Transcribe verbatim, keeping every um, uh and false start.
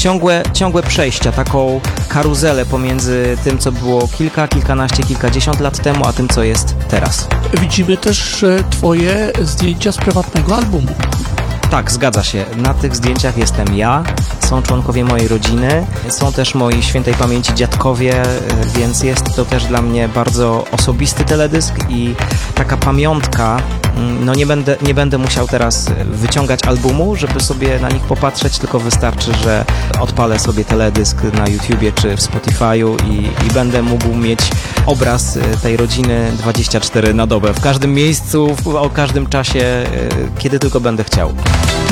ciągłe, ciągłe przejścia, taką karuzelę pomiędzy tym, co było kilka, kilkanaście, kilkadziesiąt lat temu, a tym, co jest teraz. Widzimy też twoje zdjęcia z prywatnego albumu. Tak, zgadza się. Na tych zdjęciach jestem ja, są członkowie mojej rodziny, są też moi świętej pamięci dziadkowie, więc jest to też dla mnie bardzo osobisty teledysk i taka pamiątka. No nie będę, nie będę musiał teraz wyciągać albumu, żeby sobie na nich popatrzeć, tylko wystarczy, że odpalę sobie teledysk na YouTubie czy w Spotify'u i, i będę mógł mieć obraz tej rodziny dwadzieścia cztery na dobę, w każdym miejscu, w, o każdym czasie, kiedy tylko będę chciał.